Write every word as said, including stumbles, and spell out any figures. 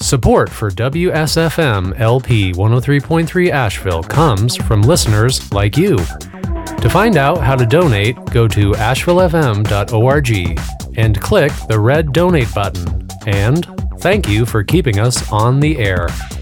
Support for W S F M L P one oh three point three Asheville comes from listeners like you. To find out how to donate, go to asheville f m dot org and click the red donate button. And thank you for keeping us on the air.